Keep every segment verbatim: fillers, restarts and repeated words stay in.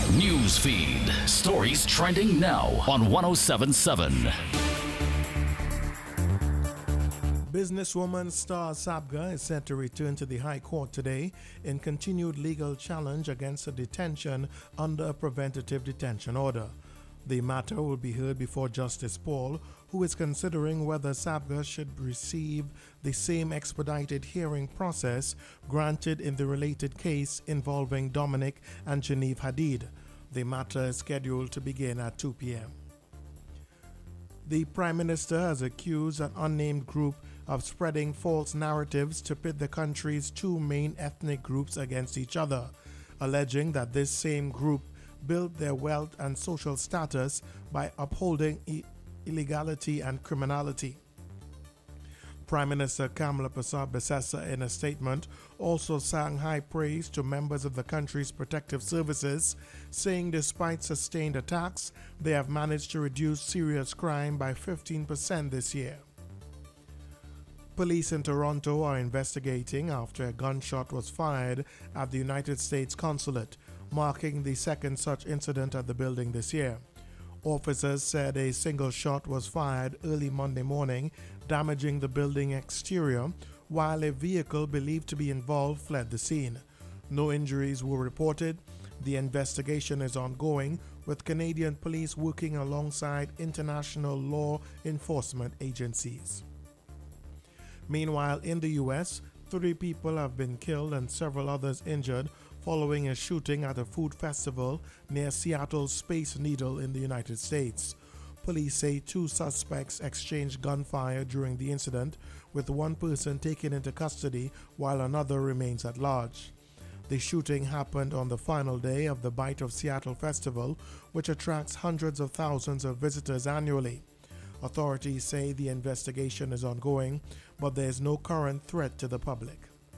News feed. Stories trending now on one oh seven point seven. Businesswoman Star Sabga is set to return to the High Court today in continued legal challenge against her detention under a preventative detention order. The matter will be heard before Justice Paul, who is considering whether Sabga should receive the same expedited hearing process granted in the related case involving Dominic and Genevieve Hadid. The matter is scheduled to begin at two p.m. The Prime Minister has accused an unnamed group of spreading false narratives to pit the country's two main ethnic groups against each other, alleging that this same group built their wealth and social status by upholding e- illegality and criminality. Prime Minister Kamla Persad-Bissessar, in a statement, also sang high praise to members of the country's protective services, saying despite sustained attacks, they have managed to reduce serious crime by fifteen percent this year. Police in Toronto are investigating after a gunshot was fired at the United States Consulate, marking the second such incident at the building this year. Officers said a single shot was fired early Monday morning, damaging the building exterior, while a vehicle believed to be involved fled the scene. No injuries were reported. The investigation is ongoing, with Canadian police working alongside international law enforcement agencies. Meanwhile, in the U S, three people have been killed and several others injured following a shooting at a food festival near Seattle's Space Needle in the United States. Police say two suspects exchanged gunfire during the incident, with one person taken into custody while another remains at large. The shooting happened on the final day of the Bite of Seattle festival, which attracts hundreds of thousands of visitors annually. Authorities say the investigation is ongoing, but there is no current threat to the public.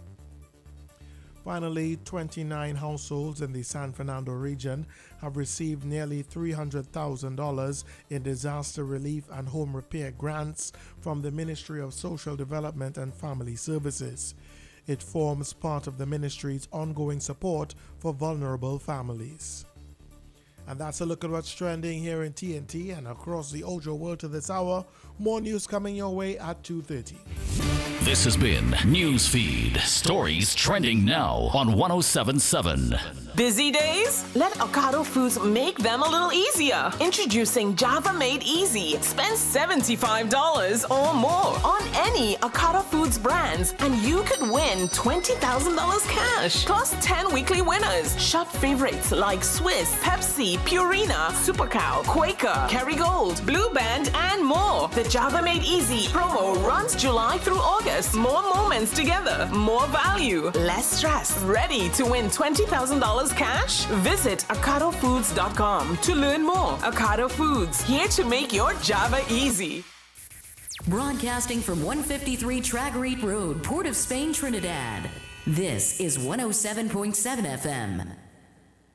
Finally, twenty-nine households in the San Fernando region have received nearly three hundred thousand dollars in disaster relief and home repair grants from the Ministry of Social Development and Family Services. It forms part of the ministry's ongoing support for vulnerable families. And that's a look at what's trending here in T N T and across the Ojo world to this hour. More news coming your way at two thirty. This has been Newsfeed. Stories trending now on one oh seven point seven. Busy days? Let Ocado Foods make them a little easier. Introducing Java Made Easy. Spend seventy-five dollars or more on any Ocado Foods brands and you could win twenty thousand dollars cash. Plus ten weekly winners. Shop favorites like Swiss, Pepsi, Purina, Super Cow, Quaker, Kerrygold, Blue Band, and more. The Java Made Easy promo runs July through August. More moments together, more value, less stress. Ready to win twenty thousand dollars cash? Visit Ocado Foods dot com to learn more. Ocado Foods, here to make your Java easy. Broadcasting from one fifty-three Tragarete Road, Port of Spain, Trinidad. This is one oh seven point seven F M.